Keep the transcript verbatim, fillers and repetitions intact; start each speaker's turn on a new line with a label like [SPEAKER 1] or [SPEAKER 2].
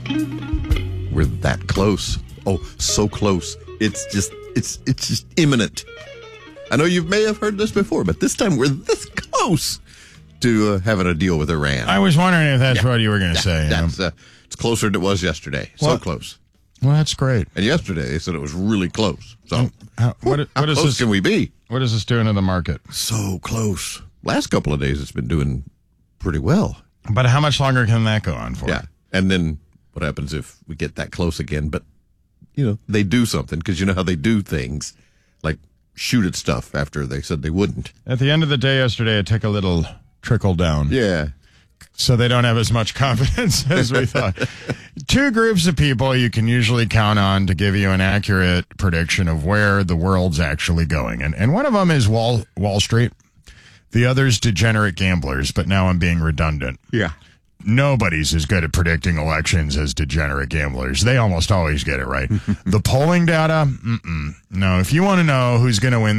[SPEAKER 1] We're that close. Oh, so close. It's just, it's, it's just imminent. I know you may have heard this before, but this time we're this close to uh, having a deal with Iran.
[SPEAKER 2] I was wondering if that's yeah. what you were going to say.
[SPEAKER 1] That's, uh, it's closer than it was yesterday.
[SPEAKER 2] Well,
[SPEAKER 1] so close.
[SPEAKER 2] Well, that's great.
[SPEAKER 1] And yesterday they said it was really close. So
[SPEAKER 2] how, what, what
[SPEAKER 1] how
[SPEAKER 2] is
[SPEAKER 1] close
[SPEAKER 2] this,
[SPEAKER 1] can we be?
[SPEAKER 2] What is this doing to the market?
[SPEAKER 1] So close. Last couple of days it's been doing pretty well.
[SPEAKER 2] But how much longer can that go on for?
[SPEAKER 1] Yeah. And then what happens if we get that close again? But, you know, they do something because you know how they do things. Like shoot at stuff after they said they wouldn't.
[SPEAKER 2] At the end of the day yesterday, it took a little trickle down.
[SPEAKER 1] Yeah.
[SPEAKER 2] So they don't have as much confidence as we thought. Two groups of people you can usually count on to give you an accurate prediction of where the world's actually going. And and one of them is Wall Wall Street. The other's degenerate gamblers, but now I'm being redundant.
[SPEAKER 1] Yeah.
[SPEAKER 2] Nobody's as good at predicting elections as degenerate gamblers. They almost always get it right. The polling data, mm-mm. No, if you want to know who's going to win